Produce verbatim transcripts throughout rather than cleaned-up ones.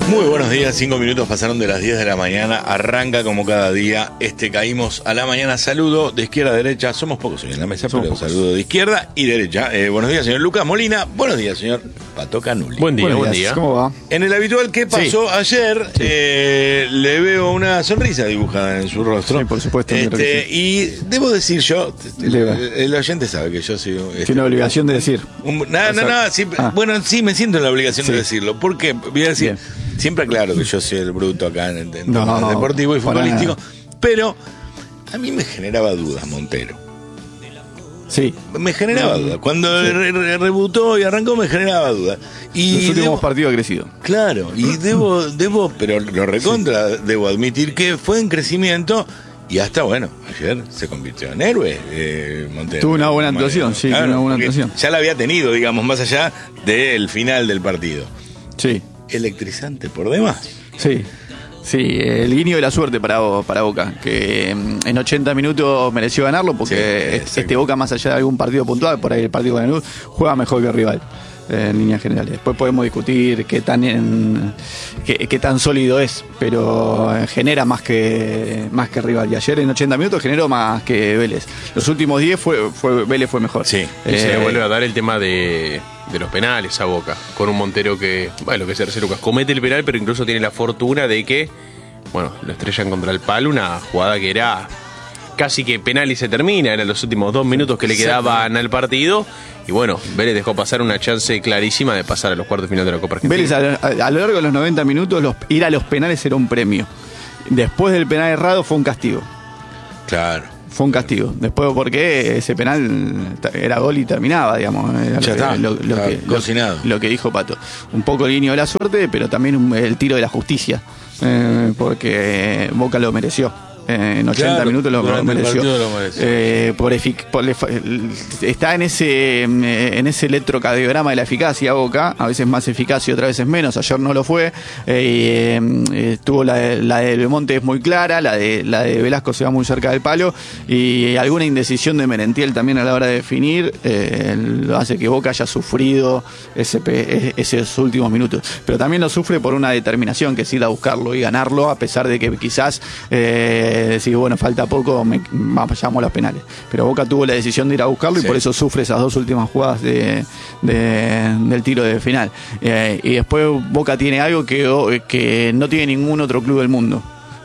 Muy buenos días, cinco minutos pasaron de las diez de la mañana, arranca como cada día, este Caímos a la Mañana, saludo de izquierda a derecha, somos pocos hoy en la mesa, somos pero pocos. Saludo de izquierda y derecha. Eh, buenos días, señor Lucas Molina, buenos días, señor Pato Canuli. Buen día, buen día. ¿Cómo va? En el habitual, ¿qué pasó sí. ayer? Sí. Eh, le veo una sonrisa dibujada en su rostro. Sí, por supuesto. Este, sí. Y debo decir yo, el, el oyente sabe que yo soy... Este, Tiene la obligación de decir. Un, no, no, no, sí, ah. bueno, sí, me siento en la obligación sí. de decirlo, porque voy a decir... Bien. Siempre aclaro que yo soy el bruto acá en el, en no, el deportivo y futbolístico, pero a mí me generaba dudas Montero. Sí. Me generaba dudas. Cuando sí. re, re, rebutó y arrancó me generaba dudas. Y los últimos debo, partidos ha crecido. Claro, y debo, debo, pero lo recontra, sí. debo admitir que fue en crecimiento. Y hasta, bueno, ayer se convirtió en héroe eh, Montero. Tuvo una buena actuación, sí, claro, tuvo una buena actuación. Ya la había tenido, digamos, más allá del final del partido. Sí. Electrizante por demás. Sí, sí, el guiño de la suerte para, para Boca, que en ochenta minutos mereció ganarlo porque sí, este Boca, más allá de algún partido puntual, por ahí el partido con el Lanús, juega mejor que el rival. En líneas generales. Después podemos discutir qué tan en, qué, qué tan sólido es, pero genera más que más que rival. Y ayer en ochenta minutos generó más que Vélez. Los últimos diez fue, fue Vélez fue mejor. Sí. Y eh, se le vuelve a dar el tema de, de los penales a Boca, con un Montero que, bueno, lo que se hace Lucas, comete el penal, pero incluso tiene la fortuna de que, bueno, lo estrellan contra el palo, una jugada que era casi que penal y se termina, eran los últimos dos minutos que le quedaban al partido. Y bueno, Vélez dejó pasar una chance clarísima de pasar a los cuartos finales de la Copa Argentina. Vélez, a, a, a lo largo de los noventa minutos, los, ir a los penales era un premio. Después del penal errado fue un castigo. Claro. Fue un castigo. Después, porque ese penal era gol y terminaba, digamos. Era ya lo, está, que, lo, lo, que, cocinado. Lo, lo que dijo Pato. Un poco el guiño de la suerte, pero también un, el tiro de la justicia. Eh, porque Boca lo mereció. En ochenta claro, minutos lo, lo mereció. Lo eh, por efic- por le- está en ese en ese electrocardiograma de la eficacia Boca, a veces más eficaz y otras veces menos. Ayer no lo fue. Eh, eh, tuvo la, la de Belmonte es muy clara, la de la de Velasco se va muy cerca del palo y alguna indecisión de Merentiel también a la hora de definir eh, lo hace que Boca haya sufrido ese, esos últimos minutos. Pero también lo sufre por una determinación que es ir a buscarlo y ganarlo, a pesar de que quizás eh, decir, bueno, falta poco, me, vayamos a los penales. Pero Boca tuvo la decisión de ir a buscarlo sí. y por eso sufre esas dos últimas jugadas de, de, del tiro de final. Eh, y después Boca tiene algo que, que no tiene ningún otro club del mundo,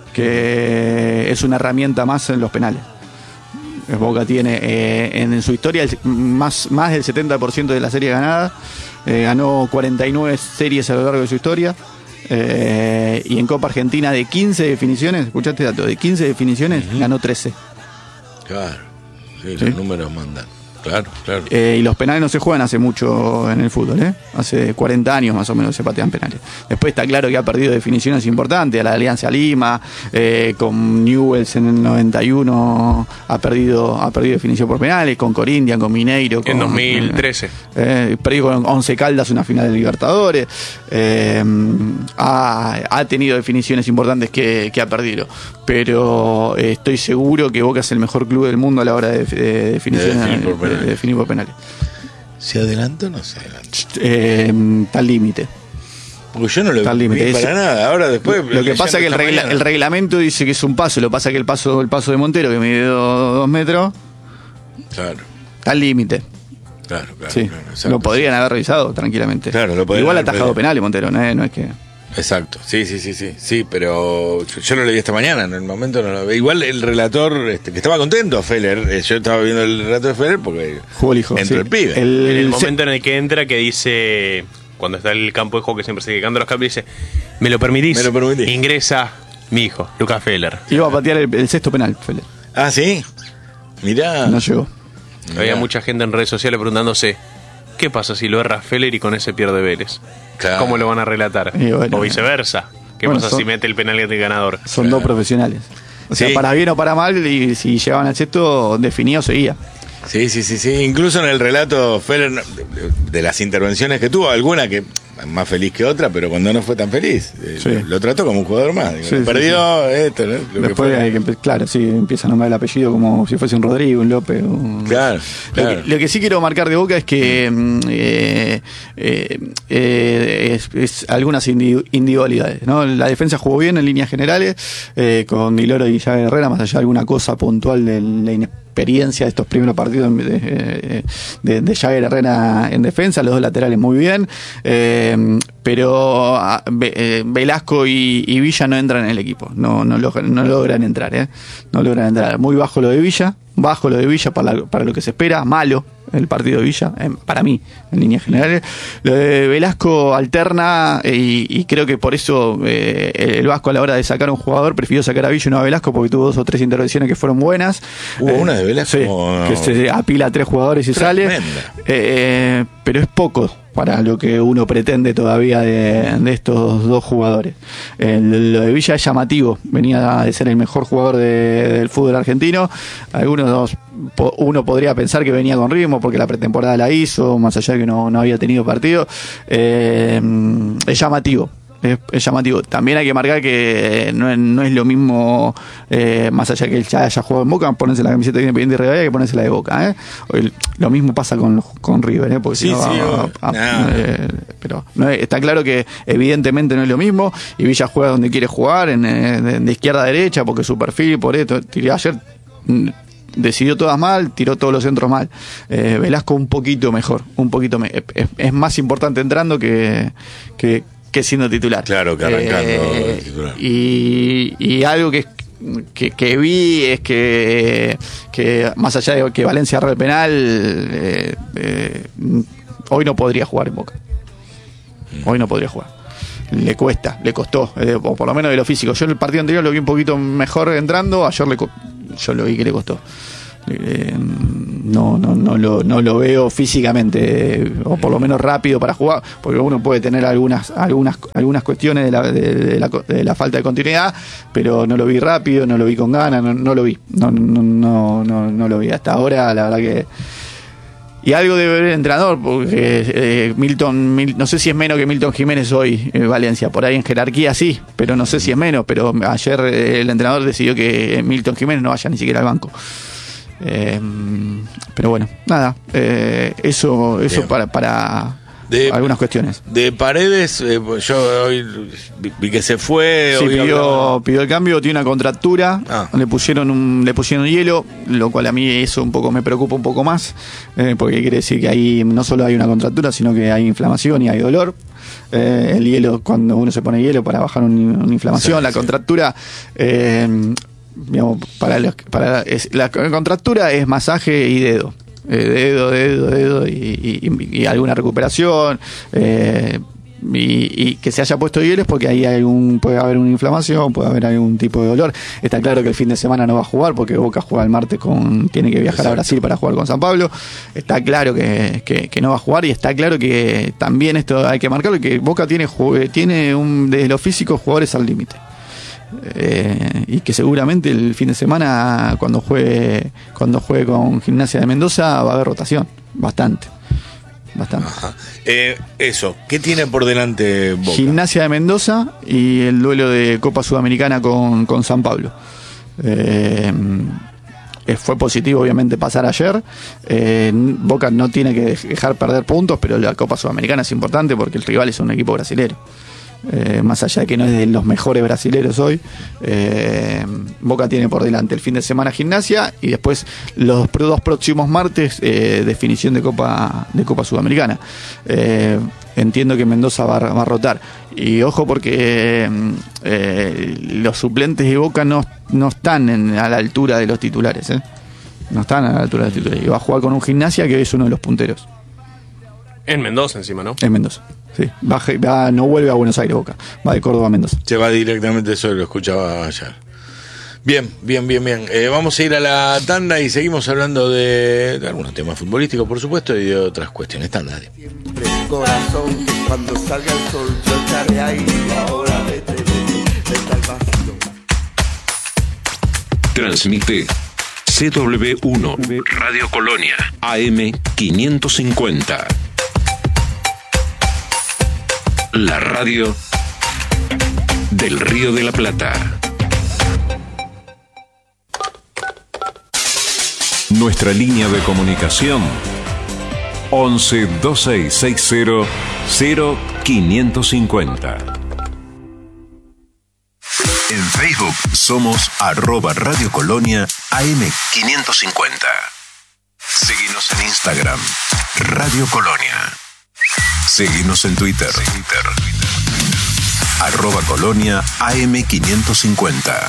que es una herramienta más en los penales. Boca tiene eh, en, en su historia el, más, más del setenta por ciento de la serie ganada, eh, ganó cuarenta y nueve series a lo largo de su historia. Eh, y en Copa Argentina de quince definiciones, escuchaste dato, de quince definiciones uh-huh. ganó trece. Claro, sí, ¿sí? Los números mandan. Claro, claro. Eh, y los penales no se juegan hace mucho en el fútbol, ¿eh? Hace cuarenta años más o menos se patean penales. Después está claro que ha perdido definiciones importantes, a la Alianza Lima, eh, con Newell's en el noventa y uno ha perdido ha perdido definición por penales, con Corinthians, con Mineiro. Con, en dos mil trece. Eh, perdió con Once Caldas una final de Libertadores. Eh, ha, ha tenido definiciones importantes que, que ha perdido. Pero eh, estoy seguro que Boca es el mejor club del mundo a la hora de, de definiciones. De, de definir por penales. ¿Se adelantó o no se adelantó? Eh, está al límite. Porque yo no lo vi para es, nada. Ahora después. Lo que pasa es que el, regla, el reglamento dice que es un paso. Lo que pasa es que el paso, el paso de Montero, que mide dos, dos metros. Claro. Está al límite. Claro, claro. Sí. claro exacto, lo podrían sí. haber revisado tranquilamente. Claro, lo Igual ha atajado penales Montero, no es, no es que. Exacto, sí, sí, sí, sí, sí, pero yo, yo lo leí esta mañana, en el momento no lo vi. Igual el relator, este, que estaba contento, Feller, eh, yo estaba viendo el relato de Feller porque jugó el hijo, entró sí. el pibe. El, en el momento se... en el que entra, que dice, cuando está en el campo de juego, que siempre se quedando los cables, dice, ¿me lo permitís? Me lo permitís. Ingresa mi hijo, Lucas Feller. Iba a patear el, el sexto penal, Feller. Ah, ¿sí? Mirá. No llegó. Mirá. Había mucha gente en redes sociales preguntándose, ¿qué pasa si lo erra Feller y con ese pierde Vélez? Claro. ¿Cómo lo van a relatar? Bueno, o viceversa. ¿Qué bueno, pasa son, si mete el penal del ganador? Son claro. dos profesionales. O sea, sí. para bien o para mal, y si llegaban al sexto, definido seguía. Sí, sí, sí, sí. Incluso en el relato, Feller, de las intervenciones que tuvo, alguna que más feliz que otra, pero cuando no fue tan feliz, eh, Sí. lo, lo trató como un jugador más. Digo, Sí, sí, perdió esto, ¿no? Lo que Después fue. hay que empe- claro, sí, empieza a nombrar el apellido como si fuese un Rodrigo, un López. Un... Claro, Lo, claro. que, lo que sí quiero marcar de Boca es que mm, eh, eh, eh, es, es algunas indi- individualidades, ¿no? La defensa jugó bien en líneas generales, eh, con Miloro y Jagger Herrera, más allá de alguna cosa puntual de la inexperiencia de estos primeros partidos de, de, de, de Jagger Herrera en defensa, los dos laterales muy bien, eh, pero a, Be- eh, Velasco y, y Villa no entran en el equipo, no, no, log- no logran entrar, ¿eh? No logran entrar. Muy bajo lo de Villa, bajo lo de Villa para, la- para lo que se espera, malo el partido de Villa, eh, para mí, en líneas generales. Lo de Velasco alterna eh, y, y creo que por eso eh, el Vasco a la hora de sacar a un jugador prefirió sacar a Villa y no a Velasco porque tuvo dos o tres intervenciones que fueron buenas. Hubo Eh, una de Velasco. sí, No. que se apila a tres jugadores y Tremenda. sale. Eh, pero es poco para lo que uno pretende todavía de, de estos dos jugadores. El- lo de Villa es llamativo, venía de ser el mejor jugador de- del fútbol argentino. Algunos, po- uno podría pensar que venía con ritmo porque la pretemporada la hizo, más allá de que no, no había tenido partido. Eh, es llamativo. Es, es llamativo. También hay que marcar que no es, no es lo mismo, eh, más allá que él ya haya jugado en Boca, ponerse la camiseta de Independiente Rivadavia que ponerse la de Boca. ¿eh? El- lo mismo pasa con, con River, ¿eh? Porque Sí, si no, sí, va- obvio. a- a- Nah. eh, pero no es- está claro que evidentemente no es lo mismo y Villa juega donde quiere jugar, en, eh, de, de izquierda a derecha, porque su perfil, por esto, tiré ayer. mm, Decidió todas mal, tiró todos los centros mal. Eh, Velasco un poquito mejor, un poquito me- es, es más importante entrando que, que, que siendo titular. Claro, que arrancando Eh, el titular. y, y algo que, que, que vi es que, que más allá de que Valencia erró el penal, eh, eh, hoy no podría jugar en Boca. Hoy no podría jugar. Le cuesta, le costó, eh, o por lo menos de lo físico. Yo en el partido anterior lo vi un poquito mejor entrando, ayer le co- yo lo vi que le costó. Eh, no, no, no, lo, no lo veo físicamente, eh, o por lo menos rápido para jugar, porque uno puede tener algunas, algunas, algunas cuestiones de la, de, de la, de la falta de continuidad, pero no lo vi rápido, no lo vi con ganas, no, no lo vi, no, no, no, no, no lo vi. Hasta ahora, la verdad que. Y algo debe ver el entrenador, porque eh, Milton, Mil- no sé si es menos que Milton Jiménez hoy, eh, Valencia, por ahí en jerarquía sí, pero no sé si es menos, pero ayer eh, el entrenador decidió que Milton Jiménez no vaya ni siquiera al banco. Eh, pero bueno, nada, eh, eso, eso Bien. para, para De- algunas cuestiones. De Paredes, eh, pues yo hoy vi, vi que se fue. Sí, hoy pidió, hablaba- pidió el cambio, tiene una contractura, Ah. le pusieron un, le pusieron hielo, lo cual a mí eso un poco me preocupa un poco más, eh, porque quiere decir que ahí no solo hay una contractura, sino que hay inflamación y hay dolor. Eh, el hielo, cuando uno se pone hielo para bajar un- una inflamación, Sí, la sí. contractura, eh, digamos, para, los, para es- la contractura es masaje y dedo. Eh, dedo, dedo, dedo y, y- y alguna recuperación. Eh, y, y que se haya puesto hielo es porque ahí hay un, puede haber una inflamación, puede haber algún tipo de dolor. Está claro que el fin de semana no va a jugar porque Boca juega el martes con, tiene que viajar Exacto. a Brasil para jugar con San Pablo. Está claro que, que, que no va a jugar y está claro que también esto hay que marcarlo, que Boca tiene, ju- tiene un, desde lo físico jugadores al límite. Eh, y que seguramente el fin de semana cuando juegue cuando juegue con Gimnasia de Mendoza va a haber rotación, bastante, bastante. Ajá. Eh, eso, ¿qué tiene por delante Boca? Gimnasia de Mendoza y el duelo de Copa Sudamericana con, con San Pablo. Eh, eh, fue positivo obviamente pasar ayer. Eh, Boca no tiene que dejar perder puntos, pero la Copa Sudamericana es importante porque el rival es un equipo brasilero. Eh, más allá de que no es de los mejores brasileros hoy, eh, Boca tiene por delante el fin de semana Gimnasia y después los pro- dos próximos martes eh, definición de Copa de Copa Sudamericana. Eh, entiendo que Mendoza va, a- va a rotar y ojo porque eh, los suplentes de Boca no, no están en- a la altura de los titulares, ¿eh? No están a la altura de los titulares y va a jugar con un Gimnasia que es uno de los punteros En Mendoza encima, ¿no? en Mendoza. Sí, va, va- no vuelve a Buenos Aires Boca, va de Córdoba a Mendoza. Se va directamente, eso lo escuchaba ayer. Bien, bien, bien, bien. Eh, vamos a ir a la tanda y seguimos hablando de, de algunos temas futbolísticos, por supuesto, y de otras cuestiones. Tanda, dale. Siempre corazón, que cuando salga el sol yo estaré ahí. Ahora vete, vete, vete al vacío. Transmite C W uno Radio Colonia A M quinientos cincuenta. La radio del Río de la Plata. Nuestra línea de comunicación once veintiséis sesenta cero quinientos cincuenta. En Facebook somos arroba Radio Colonia A M quinientos cincuenta. Seguinos en Instagram, Radio Colonia. Seguinos en Twitter, Twitter. arroba Colonia A M quinientos cincuenta.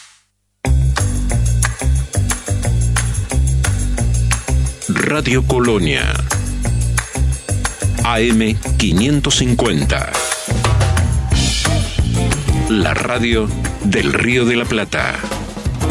Radio Colonia A M quinientos cincuenta. La radio del Río de la Plata.